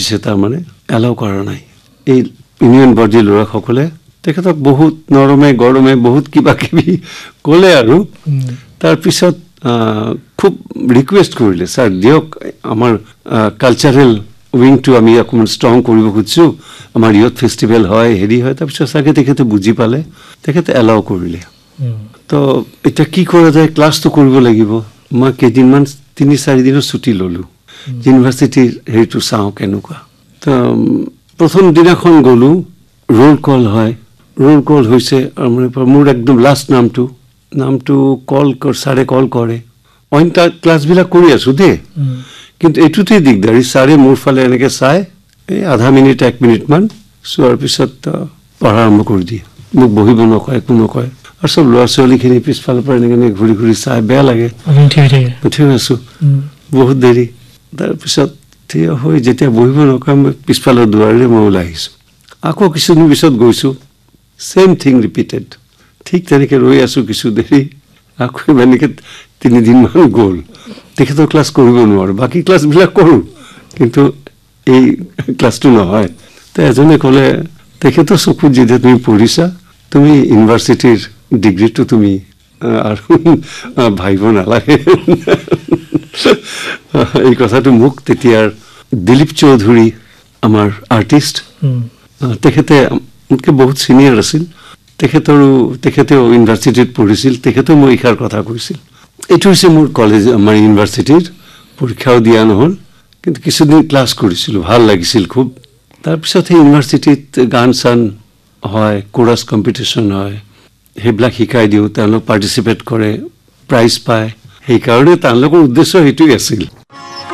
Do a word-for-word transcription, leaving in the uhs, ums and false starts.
দিছে তাৰমানে এলাউ কৰা নাই এই ইউনিয়ন বডি ল'ৰাসকলে তেখেতক বহুত নৰমে গৰমে বহুত কিবা কিবি ক'লে আৰু তাৰপিছত খুব ৰিকুৱেষ্ট কৰিলে ছাৰ দিয়ক আমাৰ কালচাৰেল উইংটো আমি অকণমান ষ্ট্ৰং কৰিব খুজিছোঁ আমাৰ ইয়থ ফেষ্টিভেল হয় হেৰি হয় তাৰপিছত চাগে তেখেতে বুজি পালে তেখেতে এলাউ কৰিলে তো এতিয়া কি কৰা যায় ক্লাছটো কৰিব লাগিব মই কেইদিনমান তিনি চাৰিদিনৰ ছুটি ল'লোঁ ইউনিভাৰ্চিটিৰ হেৰিটো চাওঁ কেনেকুৱা তো প্ৰথম দিনাখন গ'লোঁ ৰোল কল হয় ৰোল কল হৈছে মানে মোৰ একদম লাষ্ট নামটো নামটো কল ছাৰে কল কৰে অইন ক্লাছবিলাক কৰি আছোঁ দেই কিন্তু এইটোতে দিগদাৰী ছাৰে মোৰ ফালে এনেকৈ চাই এই আধা মিনিট এক মিনিটমান চোৱাৰ পিছত পঢ়া আৰম্ভ কৰি দিয়ে মোক বহিব নকয় একো নকয় আৰু চব ল'ৰা ছোৱালীখিনি পিছফালৰ পৰা এনেকৈ এনেকৈ ঘূৰি ঘূৰি চাই বেয়া লাগে থিয় আছোঁ বহুত দেৰি তাৰপিছত থিয় হৈ যেতিয়া বহিব নকয় মই পিছফালৰ দুৱাৰেৰে মই ওলাই আহিছোঁ আকৌ কিছুদিন পিছত গৈছোঁ ছেইম থিং ৰিপিটেড ঠিক তেনেকৈ ৰৈ আছোঁ কিছু দেৰি আকৌ এনেকৈ তিনিদিনমান গ'ল তেখেতৰ ক্লাছ কৰিব নোৱাৰোঁ বাকী ক্লাছবিলাক কৰোঁ কিন্তু এই ক্লাছটো নহয় তো এজনে ক'লে তেখেতৰ চকুত যেতিয়া তুমি পঢ়িছা তুমি ইউনিভাৰ্চিটিৰ ডিগ্ৰীটো তুমি আৰু ভাবিব নালাগে এই কথাটো মোক তেতিয়াৰ দিলীপ চৌধুৰী আমাৰ আৰ্টিষ্ট তেখেতে মোতকৈ বহুত ছিনিয়ৰ আছিল তেখেতৰো তেখেতেও ইউনিভাৰ্চিটিত পঢ়িছিল তেখেতেও মই এইষাৰ কথা কৈছিল এইটো হৈছে মোৰ কলেজ আমাৰ ইউনিভাৰ্চিটিৰ পৰীক্ষাও দিয়া নহ'ল কিন্তু কিছুদিন ক্লাছ কৰিছিলোঁ ভাল লাগিছিল খুব তাৰপিছত সেই ইউনিভাৰ্চিটিত গান চান হয় কোৰাছ কম্পিটিশ্যন হয় সেইবিলাক শিকাই দিওঁ তেওঁলোক পাৰ্টিচিপেট কৰে প্ৰাইজ পায় সেইকাৰণে তেওঁলোকৰ উদ্দেশ্য সেইটোৱেই আছিল